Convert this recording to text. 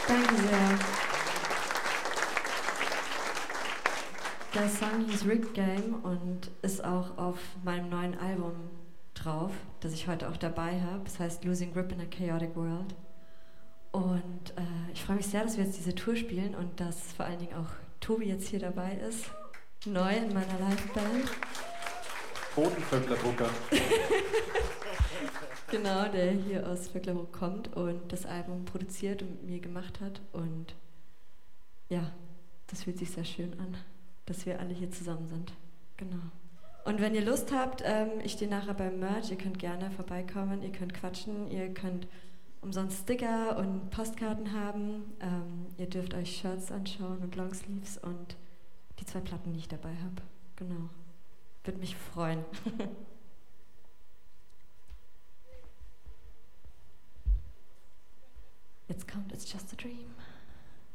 Danke sehr. Der Song hieß Rigged Game und ist auch auf meinem neuen Album drauf, das ich heute auch dabei habe. Es heißt Losing Grip in a Chaotic World. Und ich freue mich sehr, dass wir jetzt diese Tour spielen und dass vor allen Dingen auch Tobi jetzt hier dabei ist, neu in meiner Liveband. Bodenvöckler-Drucker. Genau, der hier aus Vöcklerbruck kommt und das Album produziert und mit mir gemacht hat. Und ja, das fühlt sich sehr schön an, dass wir alle hier zusammen sind. Genau. Und wenn ihr Lust habt, ich stehe nachher beim Merch, ihr könnt gerne vorbeikommen, ihr könnt quatschen, ihr könnt umsonst Sticker und Postkarten haben, ihr dürft euch Shirts anschauen und Longsleeves und die 2 Platten, die ich dabei habe. Genau. Würde mich freuen. Jetzt kommt It's Just a Dream.